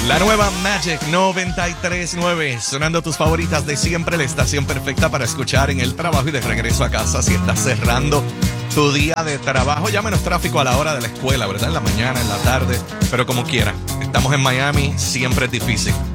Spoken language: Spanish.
La nueva Magic 93.9, sonando tus favoritas de siempre, la estación perfecta para escuchar en el trabajo y de regreso a casa si estás cerrando tu día de trabajo. Ya menos tráfico a la hora de la escuela, ¿verdad? En la mañana, en la tarde, pero como quiera. Estamos en Miami, siempre es difícil.